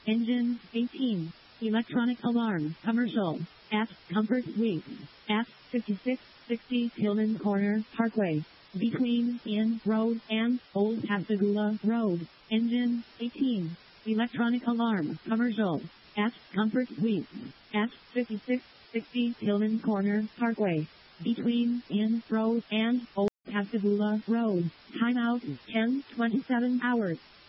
Engine 18. Electronic alarm. Commercial. At Comfort Suites. At 5660 Tillman Corner Parkway. Between Inn Road and Old Pascagoula Road. Engine 18. Electronic alarm. Commercial. At Comfort Suites. At 5660 Tillman Corner Parkway. Between Inn Road and Old Pascagoula Road. Timeout 10:27 hours.